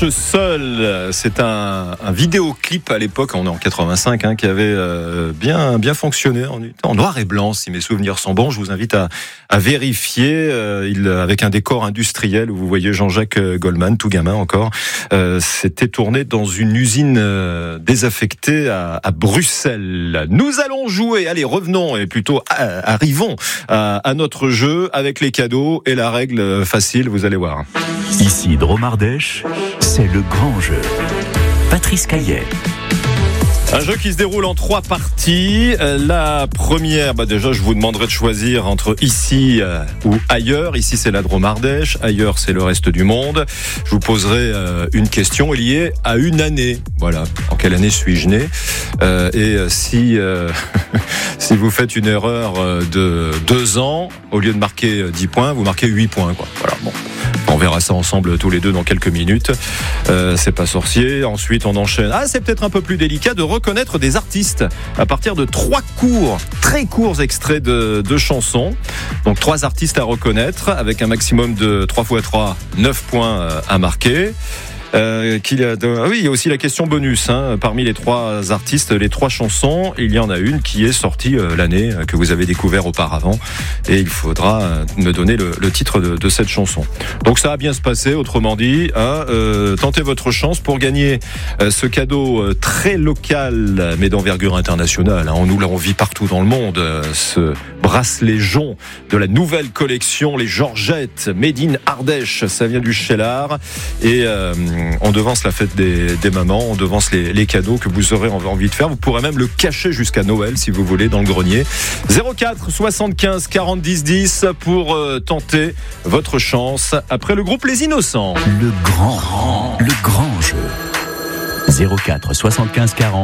Seul, c'est un vidéoclip à l'époque, on est en 85, qui avait bien fonctionné en noir et blanc, si mes souvenirs sont bons. Je vous invite à vérifier, avec un décor industriel où vous voyez Jean-Jacques Goldman, tout gamin encore. C'était tourné dans une usine désaffectée à Bruxelles. Nous allons jouer, allez revenons et plutôt arrivons à notre jeu avec les cadeaux et la règle facile, vous allez voir. Ici Dromardèche, c'est le grand jeu. Patrice Caillet. Un jeu qui se déroule en 3 parties. La première, déjà, je vous demanderai de choisir entre ici ou ailleurs. Ici, c'est la Dromardèche. Ailleurs, c'est le reste du monde. Je vous poserai une question liée à une année. Voilà. En quelle année suis-je né ? Et si vous faites une erreur de 2 ans, au lieu de marquer 10 points, vous marquez 8 points, quoi. Voilà. Bon. On verra ça ensemble tous les deux dans quelques minutes. C'est pas sorcier. Ensuite, on enchaîne. C'est peut-être un peu plus délicat de reconnaître des artistes à partir de 3 très courts extraits de chansons. Donc 3 artistes à reconnaître avec un maximum de 3 x 3, 9 points à marquer. Il y a aussi la question bonus. Parmi les 3 artistes, les 3 chansons, il y en a une qui est sortie l'année que vous avez découvert auparavant, et il faudra me donner le titre de cette chanson. Donc ça va bien se passer, autrement dit. Tentez votre chance pour gagner ce cadeau très local, mais d'envergure internationale. Nous l'avons vu partout dans le monde. Ce bracelet jonc de la nouvelle collection, les Georgettes, Made in Ardèche. Ça vient du Cheylard et on devance la fête des mamans, on devance les cadeaux que vous aurez envie de faire. Vous pourrez même le cacher jusqu'à Noël si vous voulez dans le grenier. 04 75 40 10 10 pour tenter votre chance après le groupe Les Innocents. Le grand jeu. 04 75 40